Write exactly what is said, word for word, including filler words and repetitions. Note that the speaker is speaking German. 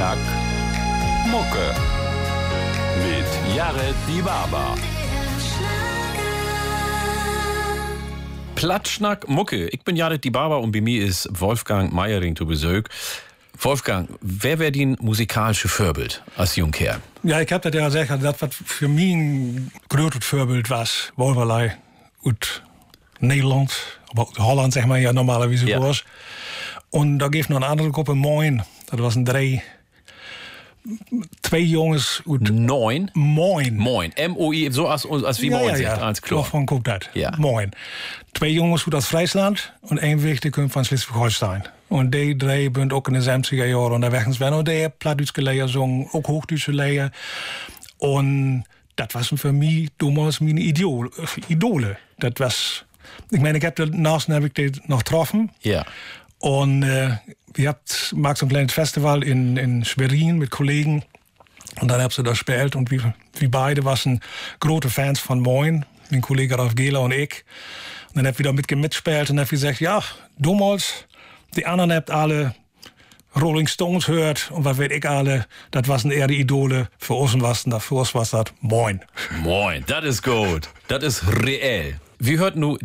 Platschnack Mucke mit Jared Die Barber. Platschnack Mucke. Ich bin Jared Die Barber und bei mir ist Wolfgang Meiering zu Besuch. Wolfgang, wer wäre dein musikalische Vorbild als Jungkerl? Ja, ich hab das ja gesagt, das was für mich ein großes Vorbild war, Wolverlei aus Nederland, aber aus Holland zeg maar ja normalerweise ja. was. Und da gibt noch eine andere Gruppe, Moin. Das waren drei, zwei Jongens aus Neun? Moin. Moin. M O I, so als, als wie ja, Moin ja, sagt, ja. als klar. Davon kommt das. Ja. Moin. Zwei Jongens aus Friesland und ein wichtig von Schleswig-Holstein. Und die drei sind auch in den zesentiger Jahren unterwegs. Wenn und der Plattdeutsche Leier singen, auch Hochdeutsche Leier. Und das waren für mich damals meine Idol, Idole. Das was, ich meine, ich habe danach hab ich die noch getroffen. Ja. Und äh, ihr habt mag so ein kleines Festival in, in Schwerin mit Kollegen. Und dann habt ihr da gespielt. Und wir, wir beide waren große Fans von Moin. Mein Kollege Ralf Gehler und ich. Und dann habt wir da mit mitgespielt und habt gesagt, ja, damals, die anderen habt alle Rolling Stones hört. Und was weet ich alle, das waren eher die Idole. Für uns was und dafür was das Moin. Moin, das ist gut. Das ist reell. Wir hörten nur